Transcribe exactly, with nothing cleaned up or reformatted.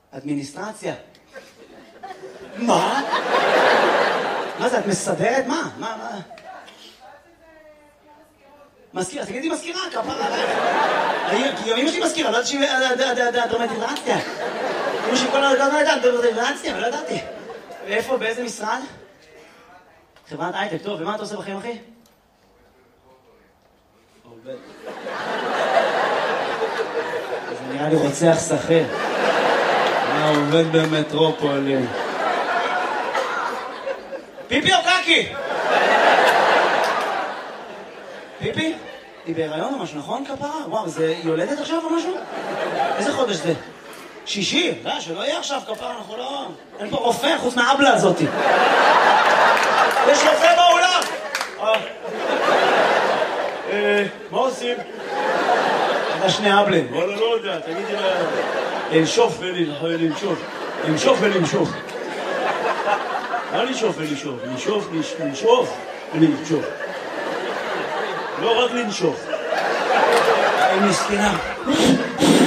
אדמיניסטרציה. מה? מה זה, את מסדרת? מה? מה, מה? מזכירה, תגידי מזכירה, כפרה עלייך. כי אמא שלי מזכירה, לא יודעת שהיא דרמטיזציה. אמא שלי כל הזמן יודעת דרמטיזציה, אבל לא ידעתי. ואיפה, באיזה משרד? חברת הייטק, טוב, ומה אתה עושה בחיים, אחי? עובד. זה נראה לי רוצח שכיר. מה עובד במטרופולין? פיפי או קקי? פיפי? היא בהיריון או משהו, נכון כפרה? וואו, זה יולדת עכשיו או משהו? איזה חודש זה? שישי? לא, שלא יהיה עכשיו כפרה, אנחנו לא... אין פה רופא חוץ מהאבלה הזאתי. יש רופא באולם! מה עושים? אתה שני אבלים. וואלה, לא יודע, תגידי לה... לנשוף ולנשוף. לנשוף ולנשוף. מה לנשוף ולנשוף? לנשוף, לנשוף ולנשוף. לא רק לנשוף. היא מסכנה.